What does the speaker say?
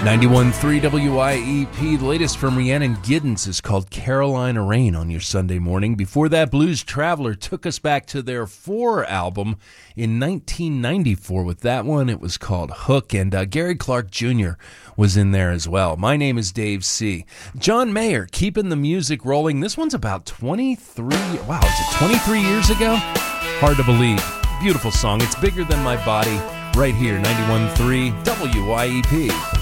91.3 WIEP. The latest from Rhiannon Giddens is called Carolina Rain on your Sunday morning. Before that, Blues Traveler took us back to their 4 album in 1994. With that one, it was called Hook, and Gary Clark Jr. was in there as well. My name is Dave C. John Mayer, keeping the music rolling. This one's about 23 years ago? Hard to believe. Beautiful song. It's Bigger Than My Body right here, 91.3 WIEP.